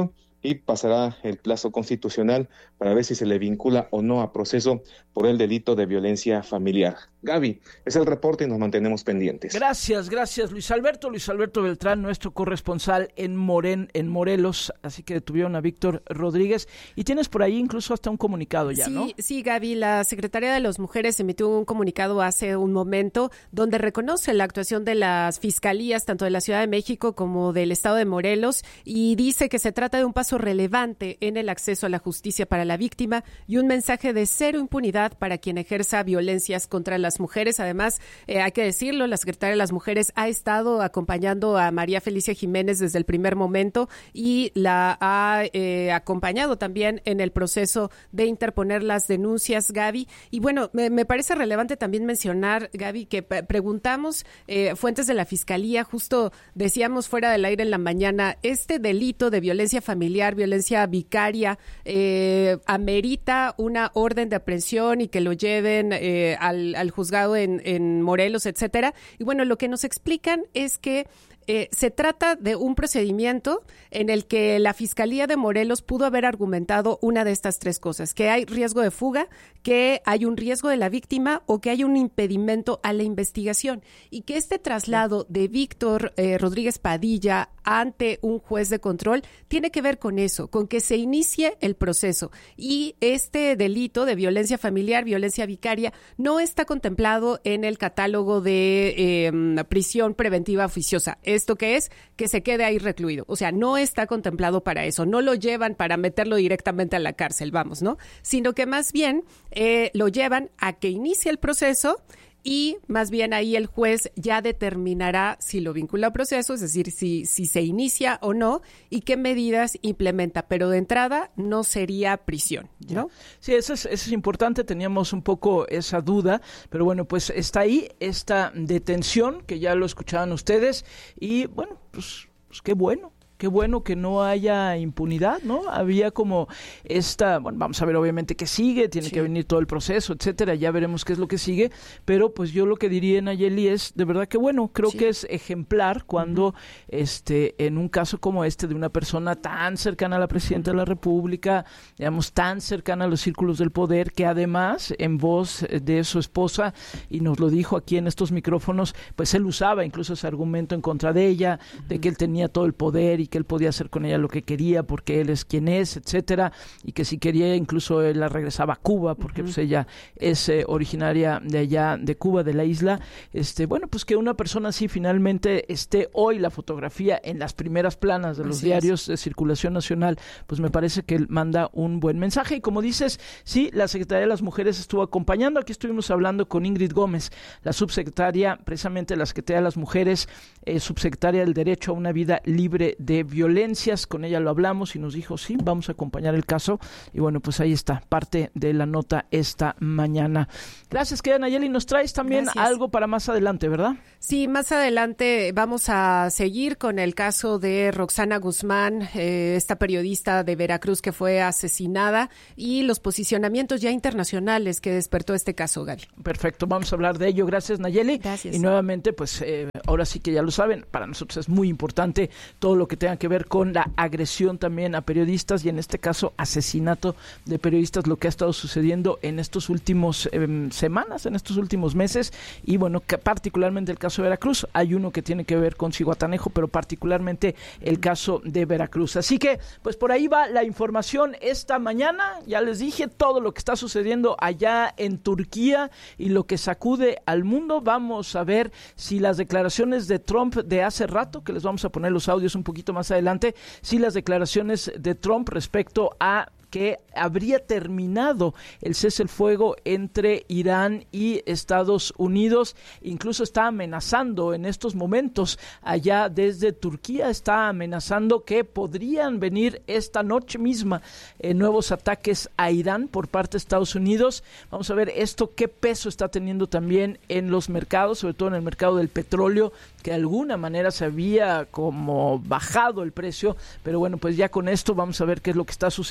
y pasará el plazo constitucional para ver si se le vincula o no a proceso por el delito de violencia familiar. Gaby, es el reporte y nos mantenemos pendientes. Gracias, gracias Luis Alberto. Luis Alberto Beltrán, nuestro corresponsal en Moren, en Morelos, así que detuvieron a Víctor Rodríguez y tienes por ahí incluso hasta un comunicado ya, sí, ¿no? Sí, Gaby, la Secretaría de las Mujeres emitió un comunicado hace un momento donde reconoce la actuación de las fiscalías, tanto de la Ciudad de México como del Estado de Morelos, y dice que se trata de un paso relevante en el acceso a la justicia para la víctima y un mensaje de cero impunidad para quien ejerza violencias contra las mujeres. Además, eh, hay que decirlo, la Secretaría de las Mujeres ha estado acompañando a María Felicia Jiménez desde el primer momento y la ha eh, acompañado también en el proceso de interponer las denuncias, Gaby. Y bueno, me, me parece relevante también mencionar, Gaby, que p- preguntamos eh, fuentes de la Fiscalía, justo decíamos fuera del aire en la mañana, este delito de violencia familiar, violencia vicaria, eh, amerita una orden de aprehensión y que lo lleven eh, al, al juzgado en, en Morelos, etcétera. Y bueno, lo que nos explican es que Eh, se trata de un procedimiento en el que la Fiscalía de Morelos pudo haber argumentado una de estas tres cosas: que hay riesgo de fuga, que hay un riesgo de la víctima o que hay un impedimento a la investigación, y que este traslado de Víctor eh, Rodríguez Padilla ante un juez de control tiene que ver con eso, con que se inicie el proceso, y este delito de violencia familiar, violencia vicaria, no está contemplado en el catálogo de eh, prisión preventiva oficiosa. ¿Esto qué es? Que se quede ahí recluido. O sea, no está contemplado para eso. No lo llevan para meterlo directamente a la cárcel, vamos, ¿no? Sino que más bien eh, lo llevan a que inicie el proceso y más bien ahí el juez ya determinará si lo vincula a proceso, es decir, si, si se inicia o no y qué medidas implementa. Pero de entrada no sería prisión, ¿no? Sí, eso es, eso es importante. Teníamos un poco esa duda, pero bueno, pues está ahí esta detención que ya lo escuchaban ustedes y bueno, pues, pues qué bueno. Qué bueno que no haya impunidad, ¿no? Había como esta, bueno, vamos a ver obviamente qué sigue, tiene sí. que venir todo el proceso, etcétera, ya veremos qué es lo que sigue, pero pues yo lo que diría, Nayeli, es de verdad que bueno, creo sí. que es ejemplar cuando uh-huh. este en un caso como este de una persona tan cercana a la Presidenta de la República, digamos, tan cercana a los círculos del poder, que además en voz de su esposa, y nos lo dijo aquí en estos micrófonos, pues él usaba incluso ese argumento en contra de ella, uh-huh. de que él tenía todo el poder y que él podía hacer con ella lo que quería porque él es quien es, etcétera, y que si quería incluso él la regresaba a Cuba porque uh-huh. pues ella es eh, originaria de allá de Cuba, de la isla. Este, bueno, pues que una persona así finalmente esté hoy la fotografía en las primeras planas de los así diarios es. de circulación nacional, pues me parece que él manda un buen mensaje. Y como dices, sí, la Secretaría de las Mujeres estuvo acompañando. Aquí estuvimos hablando con Ingrid Gómez, la subsecretaria, precisamente la Secretaría de las Mujeres, eh, subsecretaria del Derecho a una Vida Libre de Violencias. Con ella lo hablamos y nos dijo, sí, vamos a acompañar el caso. Y bueno, pues ahí está, parte de la nota esta mañana. Gracias, querida Nayeli. Nos traes también Gracias. algo para más adelante, ¿verdad? Sí, más adelante vamos a seguir con el caso de Roxana Guzmán, eh, esta periodista de Veracruz que fue asesinada, y los posicionamientos ya internacionales que despertó este caso, Gaby. Perfecto, vamos a hablar de ello. Gracias, Nayeli. Gracias. Y nuevamente, pues eh, ahora sí que ya lo saben, para nosotros es muy importante todo lo que tenga que ver con la agresión también a periodistas y en este caso asesinato de periodistas, lo que ha estado sucediendo en estos últimos eh, semanas, en estos últimos meses, y bueno, que particularmente el caso de Veracruz. Hay uno que tiene que ver con Zihuatanejo, pero particularmente el caso de Veracruz. Así que, pues por ahí va la información esta mañana. Ya les dije todo lo que está sucediendo allá en Turquía y lo que sacude al mundo. Vamos a ver si las declaraciones de Trump de hace rato, que les vamos a poner los audios un poquito más adelante, si las declaraciones de Trump respecto a que habría terminado el cese el fuego entre Irán y Estados Unidos, incluso está amenazando en estos momentos allá desde Turquía, está amenazando que podrían venir esta noche misma eh, nuevos ataques a Irán por parte de Estados Unidos. Vamos a ver esto qué peso está teniendo también en los mercados, sobre todo en el mercado del petróleo, que de alguna manera se había como bajado el precio, pero bueno, pues ya con esto vamos a ver qué es lo que está sucediendo.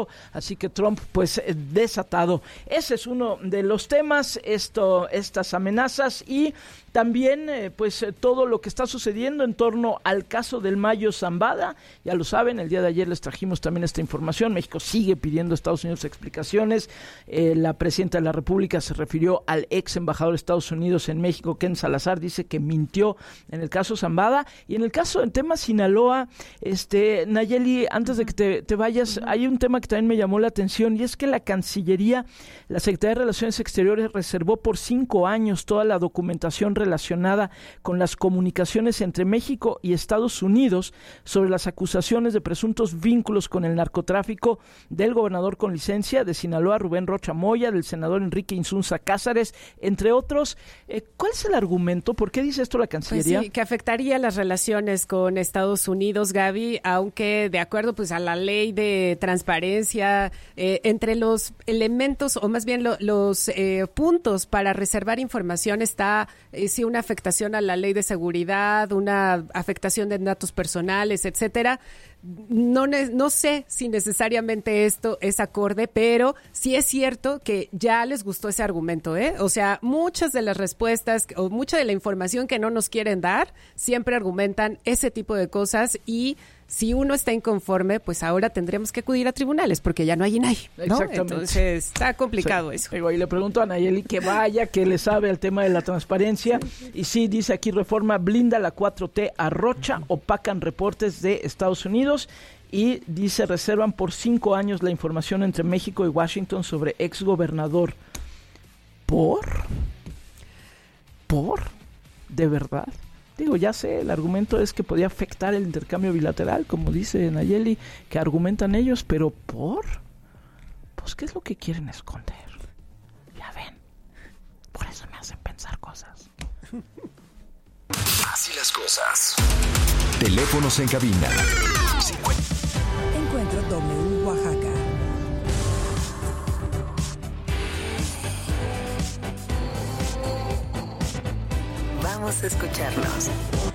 México, así que Trump pues desatado. Ese es uno de los temas, esto, estas amenazas y también eh, pues todo lo que está sucediendo en torno al caso del Mayo Zambada. Ya lo saben, el día de ayer les trajimos también esta información. México sigue pidiendo a Estados Unidos explicaciones. Eh, la presidenta de la República se refirió al ex embajador de Estados Unidos en México, Ken Salazar, dice que mintió en el caso Zambada. Y en el caso, en tema Sinaloa, este, Nayeli, antes de que te, te vayas, hay un tema que también me llamó la atención y es que la Cancillería, la Secretaría de Relaciones Exteriores reservó por cinco años toda la documentación relacionada con las comunicaciones entre México y Estados Unidos sobre las acusaciones de presuntos vínculos con el narcotráfico del gobernador con licencia de Sinaloa, Rubén Rocha Moya, del senador Enrique Insunza Cázares, entre otros. Eh, ¿Cuál es el argumento? ¿Por qué dice esto la Cancillería? Pues sí, que afectaría las relaciones con Estados Unidos, Gaby, aunque de acuerdo pues a la ley de transparencia, eh, entre los elementos, o más bien lo, los eh, puntos para reservar información está eh, sí una afectación a la ley de seguridad, una afectación de datos personales, etcétera. No, no sé si necesariamente esto es acorde, pero sí es cierto que ya les gustó ese argumento, ¿eh? O sea, muchas de las respuestas o mucha de la información que no nos quieren dar siempre argumentan ese tipo de cosas y si uno está inconforme, pues ahora tendremos que acudir a tribunales porque ya no hay I N A I, ¿no? Exactamente. Entonces está complicado, sí, eso. Digo, y le pregunto a Nayeli que vaya, que le sabe al tema de la transparencia. Y sí, dice aquí Reforma, blinda la cuatro T a Rocha, opacan reportes de Estados Unidos. Y dice, reservan por cinco años la información entre México y Washington sobre exgobernador. ¿Por? ¿Por? ¿De verdad? Digo, ya sé, el argumento es que podía afectar el intercambio bilateral, como dice Nayeli, que argumentan ellos, pero ¿por? Pues, ¿qué es lo que quieren esconder? Ya ven, por eso me hacen pensar cosas. Así las cosas. Teléfonos en cabina. Encuentro W Oaxaca. Vamos a escucharnos.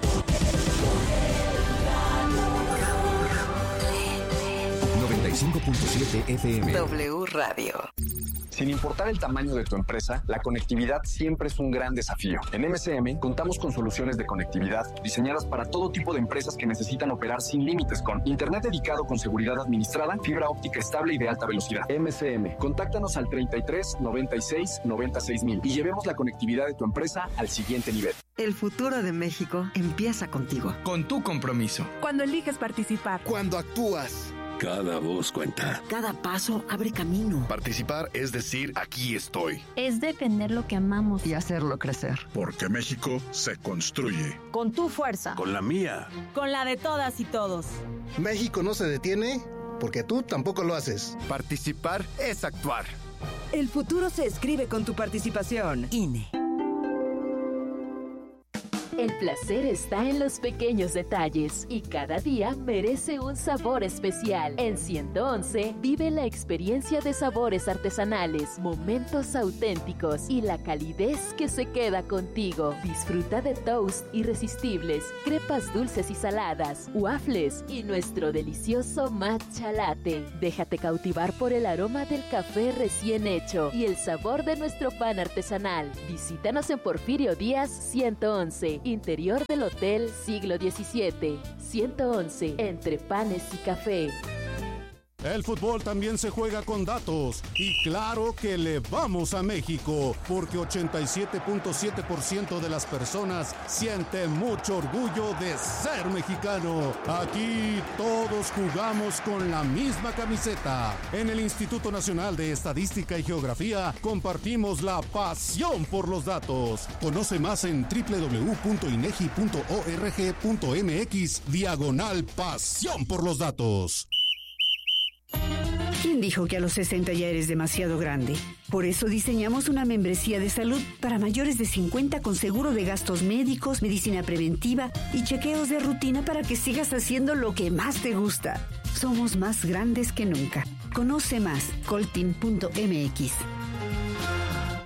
noventa y cinco punto siete F M. W Radio. Sin importar el tamaño de tu empresa, la conectividad siempre es un gran desafío. En M C M contamos con soluciones de conectividad diseñadas para todo tipo de empresas que necesitan operar sin límites con internet dedicado con seguridad administrada, fibra óptica estable y de alta velocidad. M C M, contáctanos al treinta y tres, noventa y seis, noventa y seis mil y llevemos la conectividad de tu empresa al siguiente nivel. El futuro de México empieza contigo. Con tu compromiso. Cuando eliges participar. Cuando actúas. Cada voz cuenta. Cada paso abre camino. Participar es decir, aquí estoy. Es defender lo que amamos. Y hacerlo crecer. Porque México se construye. Con tu fuerza. Con la mía. Con la de todas y todos. México no se detiene porque tú tampoco lo haces. Participar es actuar. El futuro se escribe con tu participación. I N E. El placer está en los pequeños detalles y cada día merece un sabor especial. En ciento once vive la experiencia de sabores artesanales, momentos auténticos y la calidez que se queda contigo. Disfruta de toast irresistibles, crepas dulces y saladas, waffles y nuestro delicioso matcha latte. Déjate cautivar por el aroma del café recién hecho y el sabor de nuestro pan artesanal. Visítanos en Porfirio Díaz ciento once. Interior del Hotel Siglo diecisiete. ciento once, entre panes y café. El fútbol también se juega con datos y claro que le vamos a México porque ochenta y siete punto siete por ciento de las personas siente mucho orgullo de ser mexicano. Aquí todos jugamos con la misma camiseta. En el Instituto Nacional de Estadística y Geografía compartimos la pasión por los datos. Conoce más en doble u doble u doble u punto inegi punto org punto mx diagonal pasión por los datos. ¿Quién dijo que a los sesenta ya eres demasiado grande? Por eso diseñamos una membresía de salud para mayores de cincuenta con seguro de gastos médicos, medicina preventiva y chequeos de rutina para que sigas haciendo lo que más te gusta. Somos más grandes que nunca. Conoce más, coltin punto m x.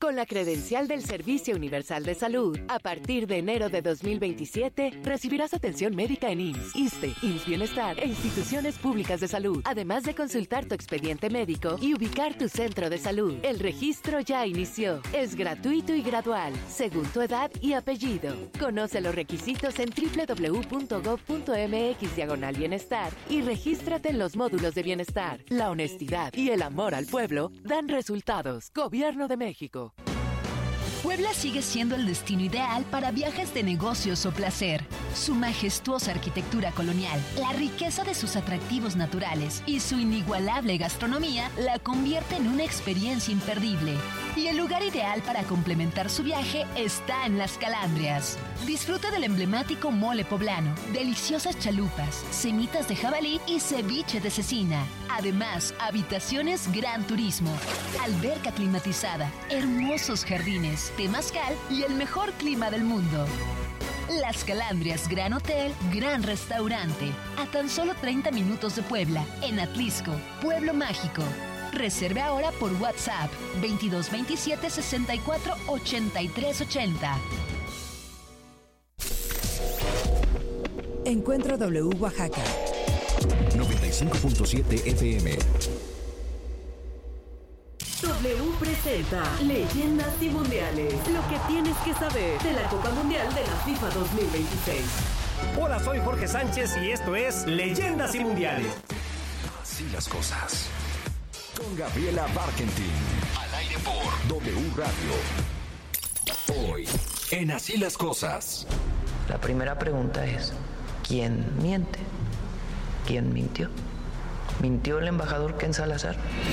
Con la credencial del Servicio Universal de Salud, a partir de enero de dos mil veintisiete, recibirás atención médica en I M S S, ISSSTE, I M S S Bienestar e instituciones públicas de salud, además de consultar tu expediente médico y ubicar tu centro de salud. El registro ya inició. Es gratuito y gradual, según tu edad y apellido. Conoce los requisitos en doble u doble u doble u punto gob punto eme equis diagonal bienestar y regístrate en los módulos de bienestar. La honestidad y el amor al pueblo dan resultados. Gobierno de México. Puebla sigue siendo el destino ideal para viajes de negocios o placer. Su majestuosa arquitectura colonial, la riqueza de sus atractivos naturales y su inigualable gastronomía la convierte en una experiencia imperdible. Y el lugar ideal para complementar su viaje está en Las Calandrias. Disfruta del emblemático mole poblano, deliciosas chalupas, semitas de jabalí y ceviche de cecina. Además, habitaciones Gran Turismo, alberca climatizada, hermosos jardines, temazcal y el mejor clima del mundo. Las Calandrias Gran Hotel, Gran Restaurante, a tan solo treinta minutos de Puebla, en Atlisco, Pueblo Mágico. Reserve ahora por WhatsApp veintidós veintisiete sesenta y cuatro ochenta y tres ochenta. Encuentro W Oaxaca noventa y cinco punto siete F M. W presenta Leyendas y Mundiales. Lo que tienes que saber de la Copa Mundial de la FIFA dos mil veintiséis. Hola, soy Jorge Sánchez y esto es Leyendas y Mundiales. Así las cosas. Con Gabriela Barkentin. Al aire por W Radio. Hoy, en Así las cosas. La primera pregunta es, ¿quién miente? ¿Quién mintió? ¿Mintió el embajador Ken Salazar?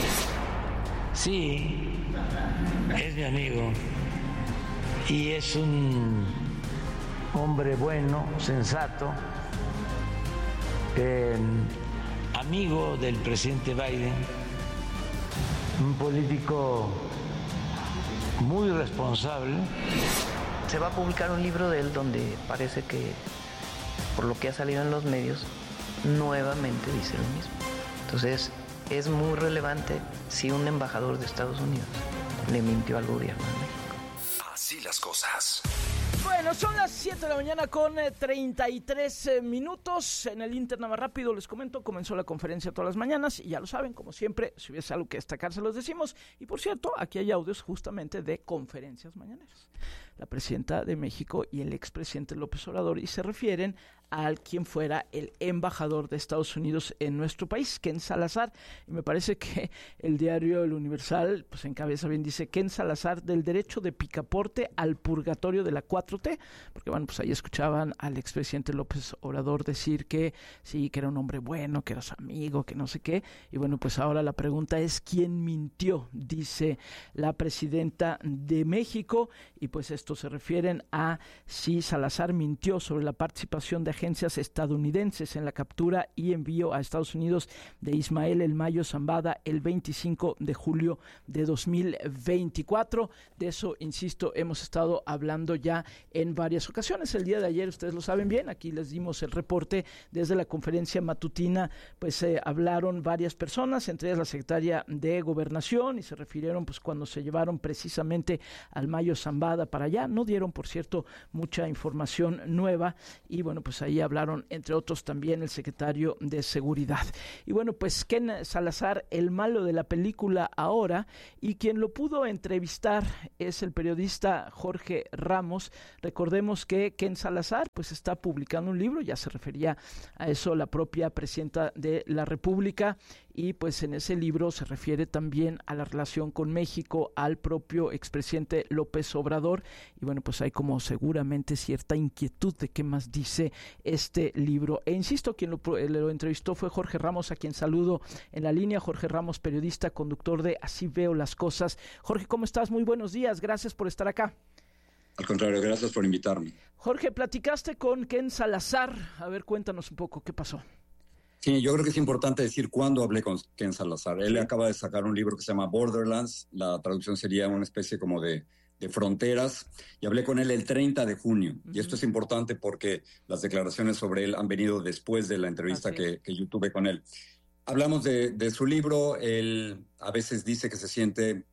Sí, es mi amigo y es un hombre bueno, sensato, eh, amigo del presidente Biden, un político muy responsable. Se va a publicar un libro de él donde parece que, por lo que ha salido en los medios, nuevamente dice lo mismo. Entonces, es muy relevante si un embajador de Estados Unidos le mintió al gobierno de México. Así las cosas. Bueno, son las siete de la mañana con eh, treinta y tres eh, minutos. En el Inter, nada más rápido, les comento, comenzó la conferencia todas las mañanas y ya lo saben, como siempre, si hubiese algo que destacar, se los decimos. Y por cierto, aquí hay audios justamente de conferencias mañaneras. La presidenta de México y el expresidente López Obrador, y se refieren a quien fuera el embajador de Estados Unidos en nuestro país, Ken Salazar. Y me parece que el diario El Universal, pues encabeza bien, dice Ken Salazar, del derecho de picaporte al purgatorio de la cuatro T, porque bueno, pues ahí escuchaban al expresidente López Obrador decir que sí, que era un hombre bueno, que era su amigo, que no sé qué. Y bueno, pues ahora la pregunta es, ¿quién mintió? Dice la presidenta de México, y pues esto se refieren a si Salazar mintió sobre la participación de agencias estadounidenses en la captura y envío a Estados Unidos de Ismael El Mayo Zambada el veinticinco de julio de dos mil veinticuatro. De eso, insisto, hemos estado hablando ya en varias ocasiones. El día de ayer, ustedes lo saben bien, aquí les dimos el reporte desde la conferencia matutina, pues eh, hablaron varias personas, entre ellas la secretaria de Gobernación, y se refirieron pues cuando se llevaron precisamente al Mayo Zambada para allá. No dieron, por cierto, mucha información nueva, y bueno, pues ahí hablaron, entre otros, también el secretario de Seguridad. Y bueno, pues Ken Salazar, el malo de la película ahora, y quien lo pudo entrevistar es el periodista Jorge Ramos. Recordemos que Ken Salazar pues está publicando un libro, ya se refería a eso la propia presidenta de la República, y pues en ese libro se refiere también a la relación con México, al propio expresidente López Obrador, y bueno, pues hay como seguramente cierta inquietud de qué más dice este libro. E insisto, quien lo, lo entrevistó fue Jorge Ramos, a quien saludo en la línea. Jorge Ramos, periodista, conductor de Así Veo las Cosas. Jorge, ¿cómo estás? Muy buenos días, gracias por estar acá. Al contrario, gracias por invitarme. Jorge, platicaste con Ken Salazar. A ver, cuéntanos un poco, ¿qué pasó? Sí, yo creo que es importante decir cuándo hablé con Ken Salazar. Él acaba de sacar un libro que se llama Borderlands, la traducción sería una especie como de, de fronteras, y hablé con él el treinta de junio. Uh-huh. Y esto es importante porque las declaraciones sobre él han venido después de la entrevista que, que yo tuve con él. Hablamos de, de su libro. Él a veces dice que se siente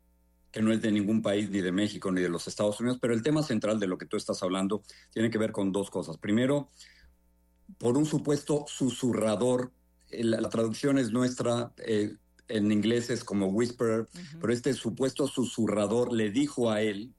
que no es de ningún país, ni de México, ni de los Estados Unidos, pero el tema central de lo que tú estás hablando tiene que ver con dos cosas. Primero, por un supuesto susurrador, la, la traducción es nuestra, eh, en inglés es como whisperer, uh-huh. pero este supuesto susurrador le dijo a él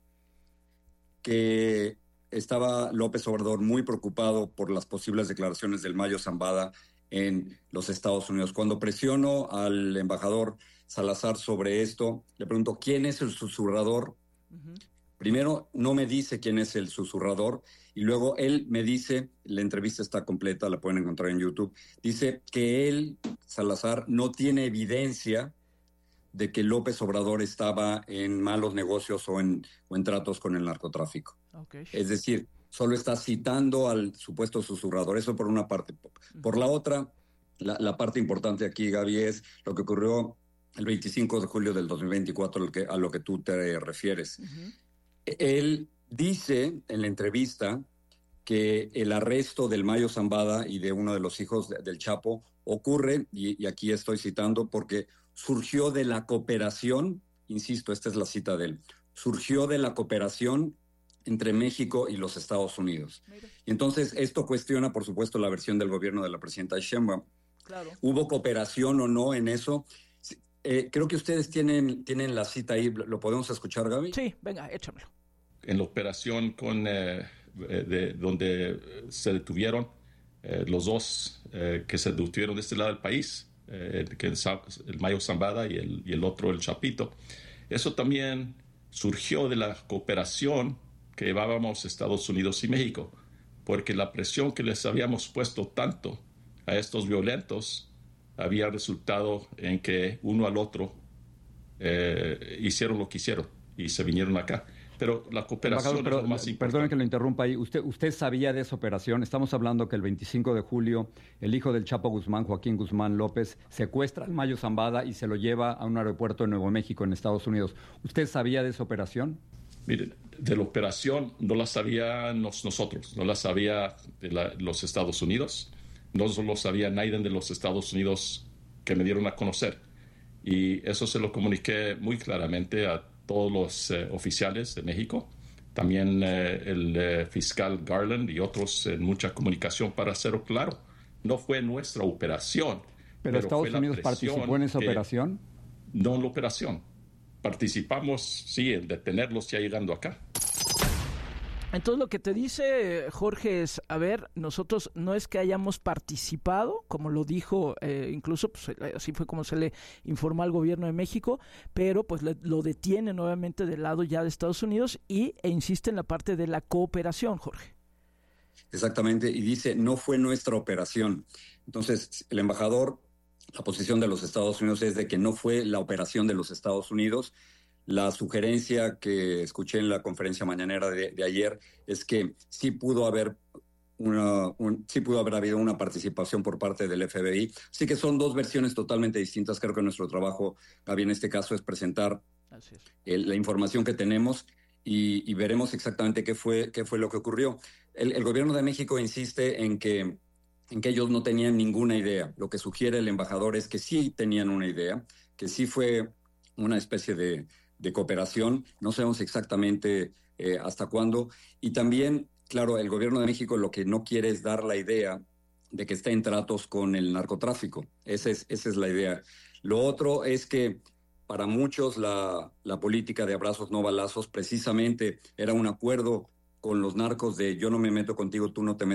que estaba López Obrador muy preocupado por las posibles declaraciones del Mayo Zambada en los Estados Unidos. Cuando presiono al embajador Salazar sobre esto, le pregunto, ¿quién es el susurrador? Uh-huh. Primero, no me dice quién es el susurrador, y luego él me dice, la entrevista está completa, la pueden encontrar en YouTube, dice que él, Salazar, no tiene evidencia de que López Obrador estaba en malos negocios o en, o en tratos con el narcotráfico. Okay. Es decir, solo está citando al supuesto susurrador, eso por una parte. Por la otra, la, la parte importante aquí, Gaby, es lo que ocurrió el veinticinco de julio del dos mil veinticuatro, a lo que, a lo que tú te refieres. Uh-huh. Él dice en la entrevista que el arresto del Mayo Zambada y de uno de los hijos de, del Chapo ocurre, y, y aquí estoy citando, porque surgió de la cooperación, insisto, esta es la cita de él, surgió de la cooperación entre México y los Estados Unidos. Mira. Y entonces esto cuestiona, por supuesto, la versión del gobierno de la presidenta Sheinbaum. Claro. ¿Hubo cooperación o no en eso? Eh, creo que ustedes tienen, tienen la cita ahí. ¿Lo podemos escuchar, Gaby? Sí, venga, échamelo. En la operación con, eh, de, donde se detuvieron eh, los dos eh, que se detuvieron de este lado del país, eh, que el, el Mayo Zambada y el, y el otro, el Chapito. Eso también surgió de la cooperación que llevábamos Estados Unidos y México, porque la presión que les habíamos puesto tanto a estos violentos había resultado en que uno al otro eh, hicieron lo que hicieron y se vinieron acá. Pero la cooperación Embajador, pero, es lo más importante. Perdone que lo interrumpa ahí. Usted, usted sabía de esa operación. Estamos hablando que el veinticinco de julio el hijo del Chapo Guzmán, Joaquín Guzmán López, secuestra al Mayo Zambada y se lo lleva a un aeropuerto de Nuevo México, en Estados Unidos. ¿Usted sabía de esa operación? Mire, de la operación no la sabíamos nosotros, no la sabía de la, los Estados Unidos, no lo sabía nadie de los Estados Unidos que me dieron a conocer. Y eso se lo comuniqué muy claramente a todos los eh, oficiales de México, también eh, el eh, fiscal Garland y otros en mucha comunicación para hacerlo claro. No fue nuestra operación. ¿Pero, pero Estados Unidos participó en esa operación? No en la operación. Participamos, sí, en detenerlos ya llegando acá. Entonces lo que te dice Jorge es, a ver, nosotros no es que hayamos participado, como lo dijo, eh, incluso pues, así fue como se le informó al gobierno de México, pero pues le, lo detiene nuevamente del lado ya de Estados Unidos y, e insiste en la parte de la cooperación, Jorge. Exactamente, y dice, no fue nuestra operación. Entonces, el embajador, la posición de los Estados Unidos es de que no fue la operación de los Estados Unidos. La sugerencia que escuché en la conferencia mañanera de, de ayer es que sí pudo haber una, un, sí pudo haber habido una participación por parte del F B I. Así que son dos versiones totalmente distintas. Creo que nuestro trabajo, Gaby, en este caso es presentar Así es. El, la información que tenemos y, y veremos exactamente qué fue, qué fue lo que ocurrió. El, el gobierno de México insiste en que, en que ellos no tenían ninguna idea. Lo que sugiere el embajador es que sí tenían una idea, que sí fue una especie de de cooperación, no sabemos exactamente eh, hasta cuándo, y también, claro, el gobierno de México lo que no quiere es dar la idea de que está en tratos con el narcotráfico, esa es, esa es la idea. Lo otro es que para muchos la, la política de abrazos no balazos precisamente era un acuerdo con los narcos de yo no me meto contigo, tú no te metes